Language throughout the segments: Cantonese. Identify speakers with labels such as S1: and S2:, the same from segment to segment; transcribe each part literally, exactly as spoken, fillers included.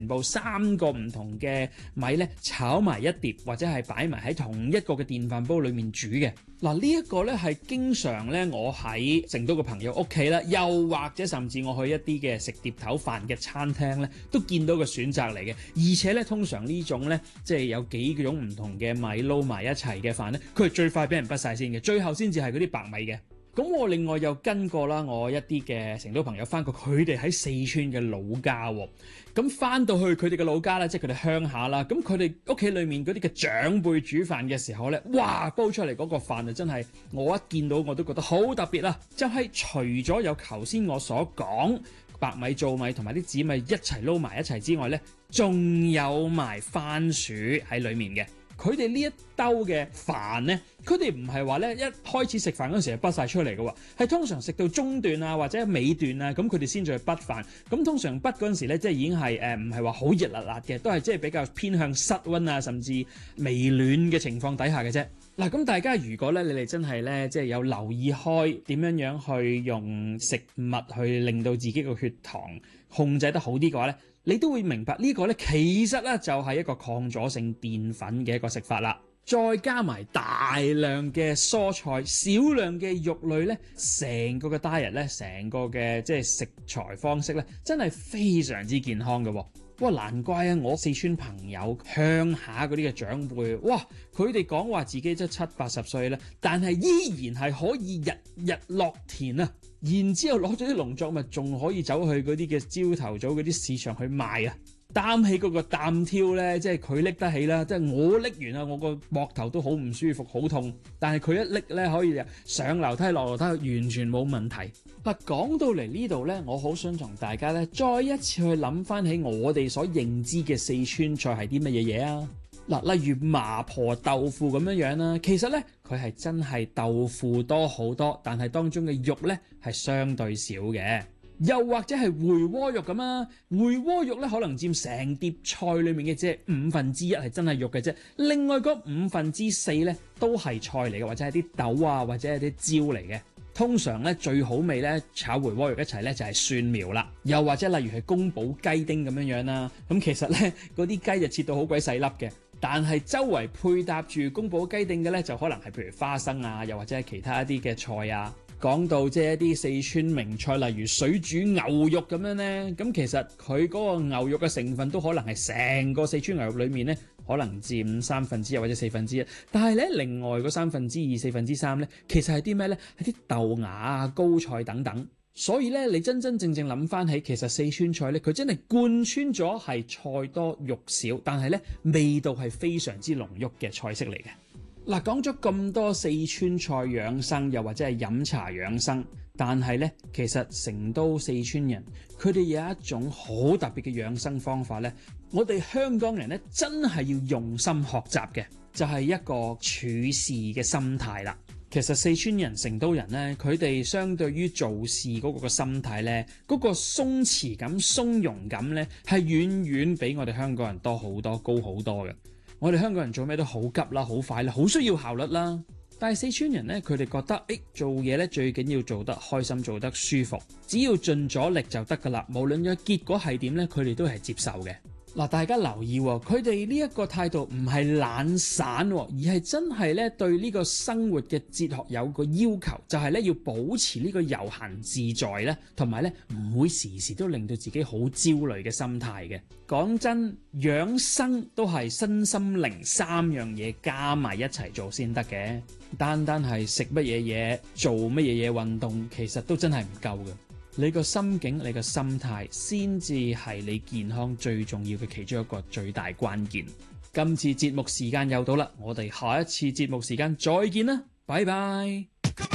S1: 全部三個唔同嘅米咧炒埋一碟，或者係擺埋喺同一個嘅電飯煲裡面煮嘅。嗱，呢一個咧係經常咧我喺成都嘅朋友屋企啦，又或者甚至我去一啲嘅食碟頭飯嘅餐廳咧，都見到個選擇嚟嘅。而且咧通常呢種咧即係有幾種唔同嘅米撈埋一齊嘅飯咧，佢係最快俾人畢晒先嘅，最後先至係嗰啲白米嘅。咁我另外又跟過啦，我一啲嘅成都朋友翻過佢哋喺四川嘅老家喎。咁翻到去佢哋嘅老家咧，即係佢哋鄉下啦。咁佢哋屋企裏面嗰啲嘅長輩煮飯嘅時候咧，哇，煲出嚟嗰個飯啊，真係我一見到我都覺得好特別啦。就係除咗有頭先我所講白米、糙米同埋啲紫米一齊撈埋一齊之外咧，仲有埋番薯喺裡面嘅。佢哋呢一兜嘅飯呢，佢哋唔係話咧一開始食飯嗰陣時係畢晒出嚟嘅喎，係通常食到中段啊或者尾段啊，咁佢哋先再去畢飯。咁通常畢嗰陣時咧，即係已經係誒唔係話好熱辣辣嘅，都係即係比較偏向室溫啊，甚至微暖嘅情況底下嘅啫。嗱，咁大家如果咧你哋真係咧即係有留意開點樣樣去用食物去令到自己個血糖控制得好啲嘅話咧，你都會明白呢個咧其實咧就係一個抗阻性澱粉嘅一個食法啦。再加埋大量嘅蔬菜、少量嘅肉類咧，成個嘅 diet 咧，成個嘅即係食材方式咧，真係非常之健康嘅喎。哇，難怪啊！我四川朋友鄉下嗰啲嘅長輩，哇，佢哋講話自己即係七八十歲啦，但係依然係可以日日落田啊！然之後攞咗啲農作物，仲可以走去嗰啲嘅朝頭早嗰啲市場去賣啊！擔起嗰個擔挑咧，即係佢拎得起啦，即係我拎完啊，我個膊頭都好唔舒服，好痛。但係佢一拎咧，可以上樓梯落樓梯，完全冇問題。嗱，講到嚟呢度咧，我好想同大家咧，再一次去諗翻起我哋所認知嘅四川菜係啲乜嘢嘢啊！嗱，例如麻婆豆腐咁樣樣啦，其實咧佢係真係豆腐多好多，但係當中嘅肉咧係相對少嘅。又或者係回鍋肉咁啊，回鍋肉咧可能佔成碟菜裏面嘅即係五分之一係真係肉嘅啫，另外嗰五分之四咧都係菜嚟嘅，或者係啲豆啊，或者係啲椒嚟嘅。通常咧最好味咧炒回鍋肉一齊咧就係蒜苗啦，又或者例如係宮保雞丁咁樣樣啦。咁其實咧嗰啲雞就切到好鬼細粒嘅，但係周圍配搭住宮保雞丁嘅咧就可能係譬如花生啊，又或者係其他一啲嘅菜啊。講到即係一啲四川名菜，例如水煮牛肉咁樣呢，咁其實佢嗰個牛肉嘅成分都可能係成個四川牛肉裡面呢，可能佔三分之一或者四分之一。但係咧，另外嗰三分之二、四分之三呢，其實係啲咩呢？係啲豆芽啊、高菜等等。所以咧，你真真正正諗翻起，其實四川菜咧，佢真係貫穿咗係菜多肉少，但係咧味道係非常之濃郁嘅菜式嚟嘅。嗱，講咗咁多四川菜養生，又或者係飲茶養生，但係咧，其實成都四川人佢哋有一種好特別嘅養生方法咧，我哋香港人咧真係要用心學習嘅，就係一個處事嘅心態啦。其實四川人、成都人咧，佢哋相對於做事嗰個嘅心態咧，嗰個鬆弛感、鬆容感咧，係遠遠比我哋香港人多好多、高好多嘅。我哋香港人做咩都好急啦、好快啦、好需要效率啦。但係四川人咧，佢哋覺得誒做嘢咧最緊要做得開心、做得舒服，只要盡咗力就得㗎啦。無論嘅結果係點咧，佢哋都係接受嘅。嗱，大家留意喎，佢哋呢一個態度唔係懶散喎，而係真係咧對呢個生活嘅哲學有個要求，就係咧要保持呢個悠閒自在咧，同埋咧唔會時時都令到自己好焦慮嘅心態嘅。講真，養生都係身心靈三樣嘢加埋一齊做先得嘅，單單係食乜嘢嘢、做乜嘢嘢運動，其實都真係唔夠嘅。你個心境、你個心態先至係你健康最重要嘅其中一個最大關鍵。今次節目時間又到啦，我哋下一次節目時間再見啦，拜拜。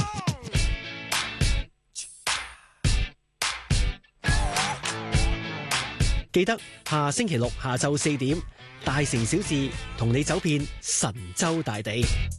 S2: 記得下星期六下晝四點，大城小事同你走遍神州大地。